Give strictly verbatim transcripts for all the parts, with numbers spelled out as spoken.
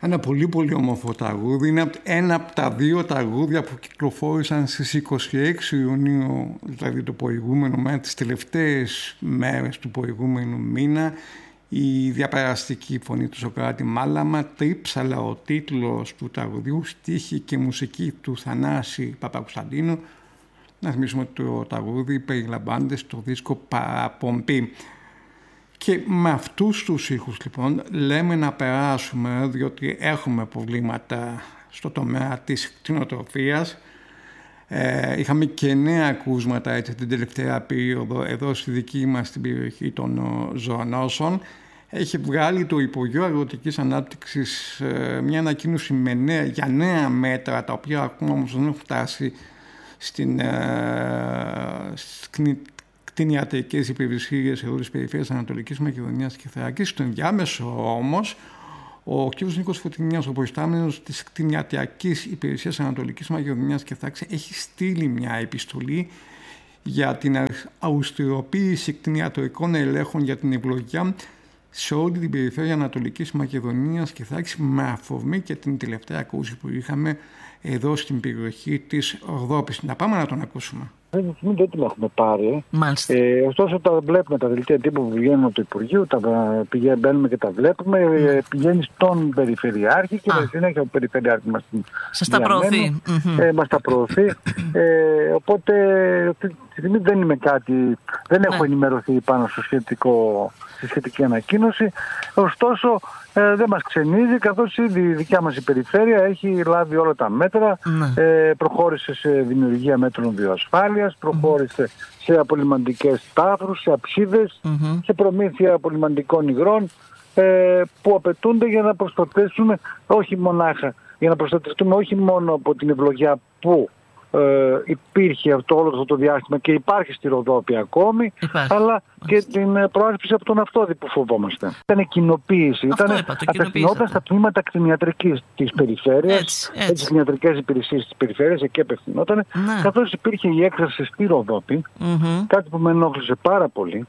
Ένα πολύ πολύ όμορφο τραγούδι. Είναι ένα από τα δύο τραγούδια που κυκλοφόρησαν στις είκοσι έξι Ιουνίου, δηλαδή το προηγούμενο μέρα, τις τελευταίες μέρες του προηγούμενου μήνα. Η διαπεραστική φωνή του Σωκράτη Μάλαμα, Τρίψαλα ο τίτλος του τραγουδιού, στίχη και μουσική του Θανάση Παπακουσταντίνου. Να θυμίσουμε ότι το τραγούδι περιλαμβάνεται στο δίσκο Παραπομπή. Και με αυτούς τους ήχους λοιπόν λέμε να περάσουμε, διότι έχουμε προβλήματα στο τομέα της κτηνοτροφίας. Ε, είχαμε και νέα ακούσματα έτσι, την τελευταία περίοδο εδώ στη δική μας την περιοχή των ζωονόσων. Έχει βγάλει το Υπουργείο Αγροτικής Ανάπτυξης ε, μια ανακοίνωση με νέα, για νέα μέτρα, τα οποία ακόμα όμως δεν έχουν φτάσει στην ε, κτηνιατρικές υπηρεσίες εδώ της περιφέρειας Ανατολικής Μακεδονίας και Θράκης. Στο ενδιάμεσο όμως, ο κ. Νίκος Φωτεινιάς, ο προϊστάμενος της κτηνιατρικής υπηρεσίας Ανατολικής Μακεδονίας και Θράκης, έχει στείλει μια επιστολή για την αουστηροποίηση κτηνιατρικών ελέγχων για την ευλογιά σε όλη την περιφέρεια Ανατολικής Μακεδονίας και Θράκης, με αφορμή και την τελευταία ακούση που είχαμε εδώ στην περιοχή της Ροδόπης. Να πάμε να τον ακούσουμε. Δεν δεν την έχουμε πάρει. Ε, ωστόσο, τα βλέπουμε τα δελτία τύπου που βγαίνουν από το Υπουργείο, τα πηγαίνουμε, μπαίνουμε και τα βλέπουμε. Mm. Ε, πηγαίνει στον Περιφερειάρχη και με συνέχεια ο Περιφερειάρχη μας σας τα προωθεί. Ε, μας τα προωθεί. ε, οπότε, αυτή τη στιγμή δεν είμαι κάτι, δεν έχω ναι. ενημερωθεί πάνω στο σχετικό, στη σχετική ανακοίνωση. Ωστόσο, ε, δεν μας ξενίζει, καθώς ήδη η δικιά μας η περιφέρεια έχει λάβει όλα τα μέτρα, ναι. ε, προχώρησε σε δημιουργία μέτρων βιοασφάλειας, προχώρησε mm-hmm. σε απολυμαντικές τάφρους, σε αψίδες, mm-hmm. σε προμήθεια απολυμαντικών υγρών, ε, που απαιτούνται για να προστατεύσουμε όχι μονάχα, για να προστατευτούμε όχι μόνο από την ευλογιά που Ε, υπήρχε αυτό όλο αυτό το διάστημα και υπάρχει στη Ροδόπη ακόμη, υπάρχει. αλλά και την προάσπιση από τον αυτόδη που φοβόμαστε. Ήταν κοινοποίηση, ήταν απευθυνόταν στα τμήματα κτηνιατρικής της περιφέρειας, έτσι, έτσι. τις κτηνιατρικές υπηρεσίες της περιφέρειας, εκεί απευθυνόταν, ναι. καθώς υπήρχε η έκθεση στη Ροδόπη, mm-hmm. κάτι που με ενόχλησε πάρα πολύ.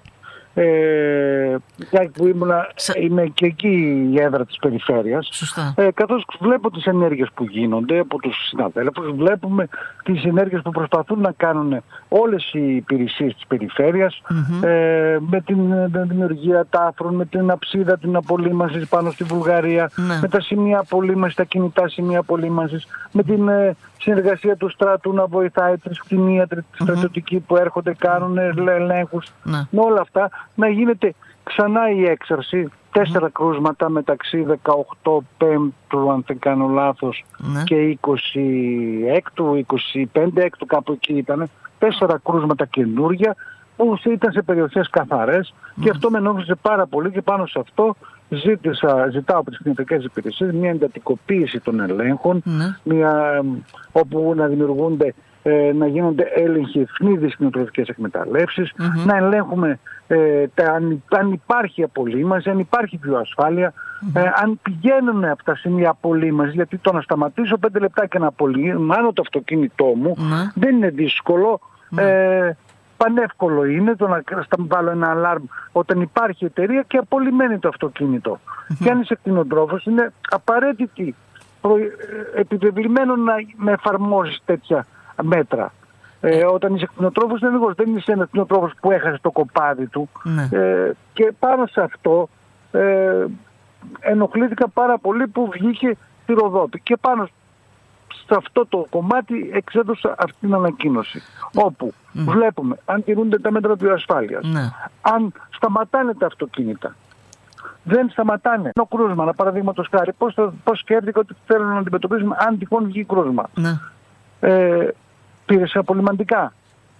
Ε, που ήμουνα, Σα... είμαι και εκεί η έδρα της περιφέρειας, ε, καθώς βλέπω τις ενέργειες που γίνονται από τους συναδέλφους, βλέπουμε τις ενέργειες που προσπαθούν να κάνουν όλες οι υπηρεσίες της περιφέρειας, mm-hmm. ε, με την δημιουργία τάφρων, με την αψίδα, την απολύμανση πάνω στη Βουλγαρία, mm-hmm. με τα σημεία απολύμανσης, τα κινητά σημεία απολύμανσης, με την ε, συνεργασία του στράτου να βοηθάει τις κτηνίατροι, τη στρατιωτικοί mm-hmm. που έρχονται, κάνουν ελέγχους, mm-hmm. με όλα αυτά να γίνεται ξανά η έξαρση, τέσσερα mm. κρούσματα μεταξύ δεκαοκτώ Πέμπτου, αν δεν κάνω λάθος, mm. και είκοσι Έκτου, είκοσι πέντε Έκτου, κάπου εκεί ήταν, τέσσερα κρούσματα καινούργια που ήταν σε περιοχές καθαρές mm. και αυτό με ενόχλησε πάρα πολύ και πάνω σε αυτό ζήτησα, ζητάω από τις κτηνιατρικές υπηρεσίες μια εντατικοποίηση των ελέγχων, mm. μια, όπου να δημιουργούνται Ε, να γίνονται έλεγχοι ευνίδιες κτηνοτροφικές εκμεταλλεύσεις, mm-hmm. να ελέγχουμε ε, τα, αν, αν υπάρχει απολύμανση, αν υπάρχει βιοασφάλεια, mm-hmm. ε, αν πηγαίνουν από τα σημεία απολύμανσης, γιατί το να σταματήσω πέντε λεπτά και να απολύμανω το αυτοκίνητό μου mm-hmm. δεν είναι δύσκολο, mm-hmm. ε, πανεύκολο είναι το να βάλω ένα αλάρμ όταν υπάρχει εταιρεία και απολυμμένει το αυτοκίνητο. Mm-hmm. Και αν είσαι κτηνοτρόφος είναι απαραίτητη, προ, επιβεβλημένο να με εφαρμόζεις τέτοια μέτρα. Ε, όταν είσαι κτηνοτρόφος είναι λίγο, δεν είσαι ένας κτηνοτρόφος που έχασε το κοπάδι του. Ναι. Ε, και πάνω σε αυτό ε, ενοχλήθηκα πάρα πολύ που βγήκε στη Ροδόπη. Και πάνω σε αυτό το κομμάτι εξέδωσα αυτή την ανακοίνωση. Όπου mm. βλέπουμε αν τηρούνται τα μέτρα βιοασφάλειας, ναι. αν σταματάνε τα αυτοκίνητα. Δεν σταματάνε. Το κρούσμα, παραδείγματος χάρη, πώς, πώς σκέφτηκα ότι θέλουν να αντιμετωπίσουμε αν τυχόν βγει κρούσμα. Ναι. Ε, πήρες απολυμαντικά.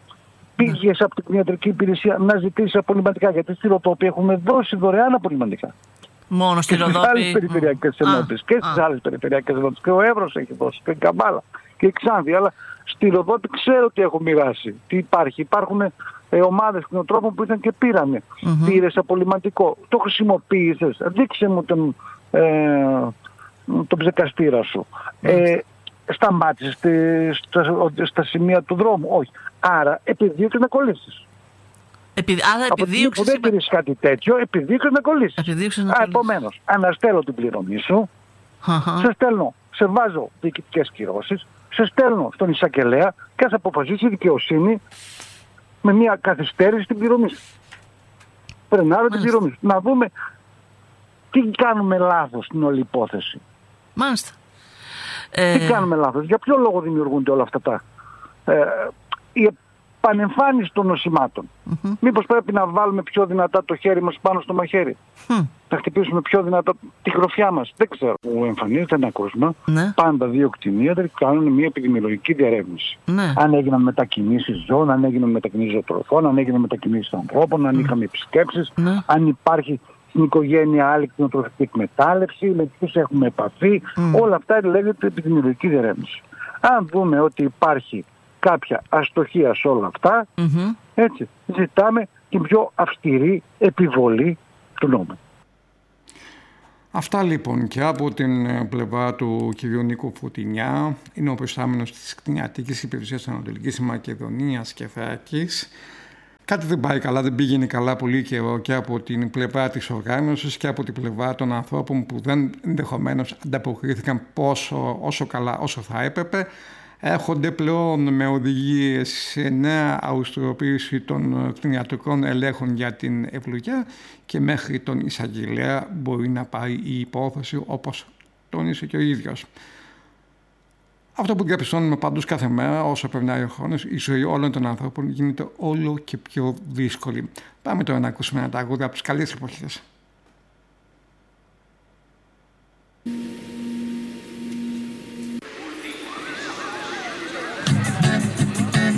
Πήγες από την κτηνιατρική υπηρεσία να ζητήσεις απολυμαντικά, γιατί στη Ροδόπη έχουμε δώσει δωρεάν απολυμαντικά. Μόνο στη Ροδόπη. Και στις άλλες περιφερειακές ενότητες. Και στις άλλες περιφερειακές ενότητες. Και ο Εύρος έχει δώσει. Και η Καμπάλα. Και η Ξάνθη. Αλλά στη Ροδόπη ξέρω ότι έχω μοιράσει. Τι υπάρχει. Υπάρχουν ε, ομάδες κτηνοτρόφων που ήταν και πήρανε. Mm-hmm. Πήρες απολυμαντικό. Το χρησιμοποίησες. Δείξε μου τον, ε, τον ψεκαστήρα σου. Mm-hmm. Ε, σταμάτησες στα, στα σημεία του δρόμου. Όχι. Άρα επιδίωξες να κολλήσεις. Επι... Άρα από την που δεν πήρες κάτι τέτοιο, επιδίωξες να κολλήσεις. Να επομένως, αναστέλω την πληρωμή σου Uh-huh. Σε στέλνω, σε βάζω διοικητικές κυρώσεις, σε στέλνω στον εισαγγελέα και ας αποφασίσει η δικαιοσύνη με μια καθυστέρηση την πληρωμή. Φρενάρω την πληρωμή. Να δούμε τι κάνουμε λάθος στην όλη υπόθεση. Μάλιστα. Τι ε... κάνουμε λάθος, για ποιο λόγο δημιουργούνται όλα αυτά τα... Ε, η επανεμφάνιση των νοσημάτων. Mm-hmm. Μήπως πρέπει να βάλουμε πιο δυνατά το χέρι μας πάνω στο μαχαίρι. Mm. Να χτυπήσουμε πιο δυνατά τη γροφιά μας. Δεν ξέρω. Μου εμφανίζεται ένα κρούσμα. Ναι. Πάντα δύο κτηνίατροι κάνουν μια επιδημιολογική διερεύνηση. Ναι. Αν έγιναν μετακινήσεις ζώων, αν έγιναν μετακινήσεις ζωοτροφών, αν έγιναν μετακινήσεις ανθρώπων, αν mm. είχαμε επισκέψεις, ναι. αν υπάρχει στην οικογένεια άλλη κτηνοτροφική εκμετάλλευση, με ποιους έχουμε επαφή. Mm. Όλα αυτά λέγεται επιδημιολογική διερεύνηση. Αν δούμε ότι υπάρχει κάποια αστοχία σε όλα αυτά, mm-hmm. έτσι, ζητάμε την πιο αυστηρή επιβολή του νόμου. Αυτά λοιπόν και από την πλευρά του κ. Νίκου Φωτεινιά, είναι ο προϊστάμενος της Κτηνιατρικής Υπηρεσίας Ανατολικής Μακεδονίας και Θράκης. Κάτι δεν πάει καλά, δεν πήγαινε καλά πολύ καιρό και από την πλευρά της οργάνωσης και από την πλευρά των ανθρώπων που δεν ενδεχομένως ανταποκρίθηκαν πόσο, όσο καλά όσο θα έπρεπε. Έρχονται πλέον με οδηγίες σε νέα αουστροποίηση των κτηνιατρικών ελέγχων για την ευλογία και μέχρι τον εισαγγελέα μπορεί να πάει η υπόθεση, όπως τόνισε και ο ίδιος. Αυτό που διαπιστώνουμε πάντως κάθε μέρα όσο περνάει ο χρόνος, η ζωή όλων των ανθρώπων γίνεται όλο και πιο δύσκολη. Πάμε τώρα να ακούσουμε ένα τραγούδι από τις καλές εποχές.